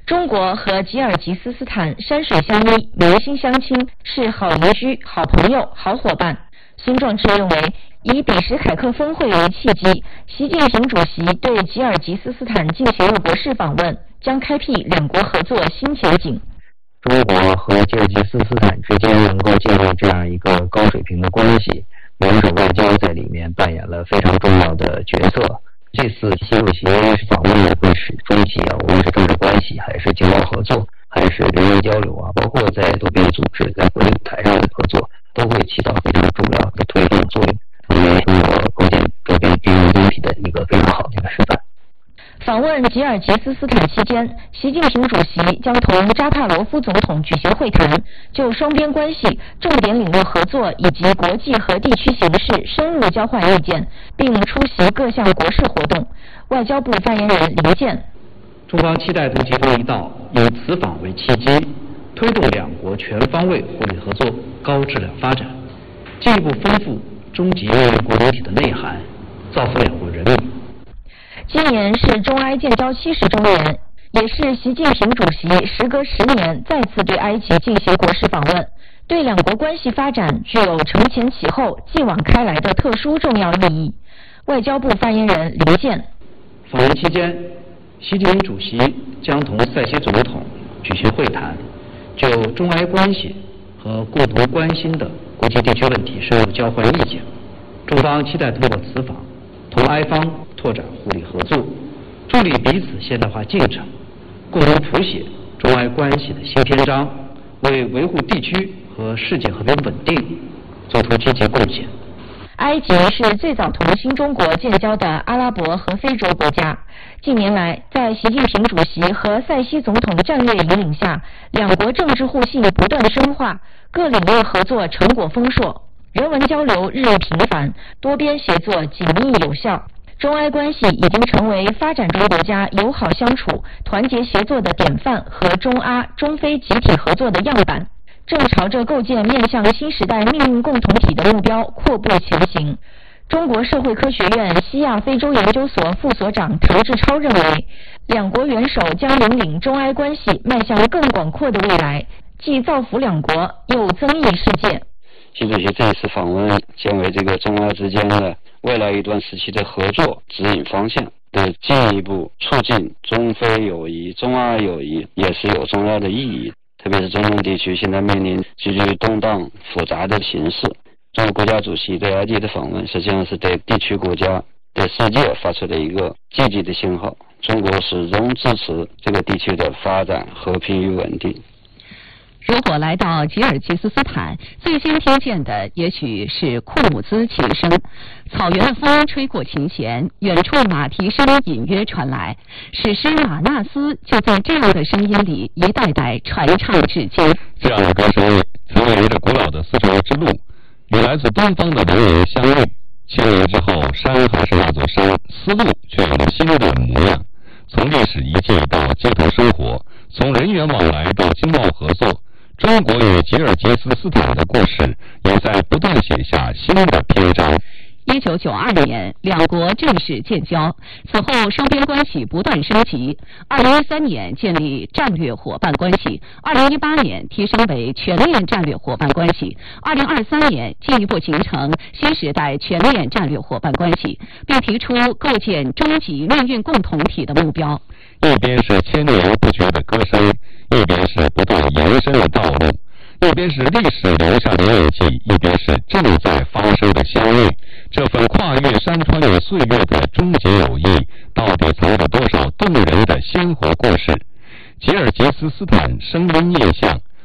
中国和吉尔吉斯斯坦山水相依，民心相亲，是好邻居、好朋友、好伙伴。孙壮志认为，以比什凯克峰会为契机，习近平主席对吉尔吉斯斯坦进行了国事访问，将开辟两国合作新前景。 中国和吉尔吉斯斯坦之间能够建立这样一个高水平的关系，联手外交在里面扮演了非常重要的角色。这次习主席访问的会始终期无论是政治关系，还是经贸合作，还是人员交流包括在多边组织、在国际舞台上的合作，都会起到非常重要的推动作用，成为中国构建多边金融中体的一个非常好的一个示范。 访问吉尔吉斯斯坦期间，习近平主席将同扎帕罗夫总统举行会谈，就双边关系、重点领域合作以及国际和地区形势深入交换意见，并出席各项国事活动。外交部发言人林健： 中方期待同其方一道，以此访为契机，推动两国全方位互利合作高质量发展，进一步丰富中吉国主体的内涵，造福两国人民。 今年是中埃建交70周年，也是习近平主席时隔10年再次对埃及进行国事访问，对两国关系发展具有承前启后、继往开来的特殊重要意义。外交部发言人林健： 访问期间，习近平主席将同塞西总统举行会谈，就中埃关系和共同关心的国际地区问题深入交换意见。中方期待通过此访，同埃方拓展互利合作，助力彼此现代化进程，共同谱写中埃关系的新篇章，为维护地区和世界和平稳定做出积极贡献。 埃及是最早同新中国建交的阿拉伯和非洲国家。近年来，在习近平主席和塞西总统的战略引领下，两国政治互信不断深化，各领域合作成果丰硕，人文交流日益频繁，多边协作紧密有效。中埃关系已经成为发展中国家友好相处、团结协作的典范和中阿、中非集体合作的样板，正朝着构建面向新时代命运共同体的目标阔步前行。中国社会科学院西亚非洲研究所副所长唐志超认为，两国元首将引领中埃关系迈向更广阔的未来，既造福两国，又增益世界。 习主席这次访问将为这个中阿之间的未来一段时期的合作指引方向，对进一步促进中非友谊、中阿友谊也是有重要的意义。特别是中东地区现在面临极具动荡复杂的形势，中国国家主席对埃及的访问实际上是对地区国家、对世界发出的一个积极的信号。中国始终支持这个地区的发展、和平与稳定。 如果来到吉尔吉斯斯坦，最先听见的也许是库姆兹琴声。草原的风吹过琴弦，远处马蹄声隐约传来。史诗《马纳斯》就在这样的声音里一代代传唱至今。 这样的歌声曾沿着古老的丝绸之路，与来自东方的人人相遇。千年之后，山还是那座山，丝路却有了新的模样。从历史遗迹到街头生活，从人员往来到经贸合作，中国与吉尔吉斯斯坦的故事也在不断写下新的篇章。 1992年，两国正式建交，此后双边关系不断升级。2013年建立战略伙伴关系，2018年提升为全面战略伙伴关系，2023年进一步形成新时代全面战略伙伴关系，并提出构建终极命运共同体的目标。 一边是千年不绝的歌声，一边是不断延伸的道路，一边是历史留下的印记，一边是正在发生的相遇。这份跨越山川与岁月的终结友谊，到底藏着多少动人的鲜活故事？吉尔吉斯斯坦声音印